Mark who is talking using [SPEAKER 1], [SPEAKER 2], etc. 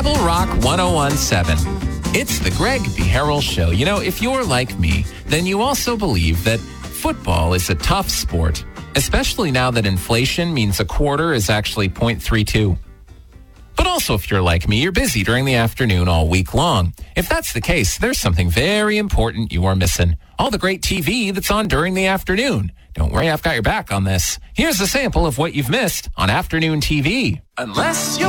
[SPEAKER 1] Rebel Rock 101.7. It's the Greg B. Harrell Show. You know, if you're like me, then you also believe that football is a tough sport, especially now that inflation means a quarter is actually 0.32. But also, if you're like me, you're busy during the afternoon all week long. If that's the case, there's something very important you are missing. All the great TV that's on during the afternoon. Don't worry, I've got your back on this. Here's a sample of what you've missed on afternoon TV. Unless you